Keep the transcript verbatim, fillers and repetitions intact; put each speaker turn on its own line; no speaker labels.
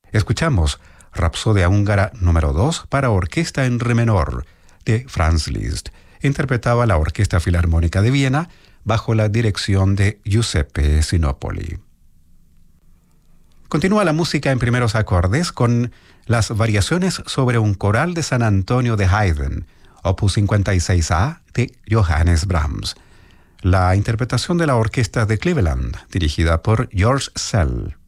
Escuchamos Rapsodia húngara número dos para orquesta en re menor de Franz Liszt. Interpretaba la Orquesta Filarmónica de Viena bajo la dirección de Giuseppe Sinopoli. Continúa la música en primeros acordes con las variaciones sobre un coral de San Antonio de Haydn, opus cincuenta y seis A de Johannes Brahms. La interpretación de la Orquesta de Cleveland, dirigida por George Szell.